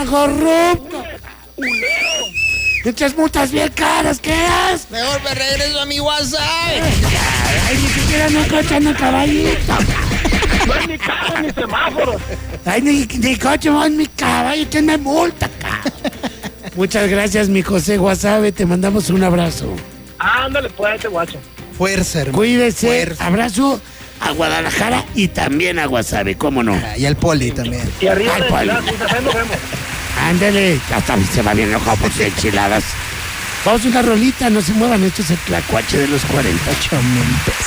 corrupto. Muchas multas bien caras, ¿qué es? Mejor me regreso a mi WhatsApp. Ay, ni siquiera no coche, no caballito. No hay ni carro ni semáforos. Ay, ni coche, no, mi caballo, ¿quién me multa acá? Muchas gracias, mi José Guasave, te mandamos un abrazo. Ándale, pues, guacho. Fuerza, hermano. Cuídese, Fuerza. abrazo a Guadalajara y también a Guasave, ¿cómo no? Y al Poli también. Y arriba Ay, de Poli. enchiladas, nos vemos. Ándale, hasta se va bien loco por sus enchiladas. Vamos a una rolita, no se muevan, esto es el tlacuache de los 40. 8,000 pesos.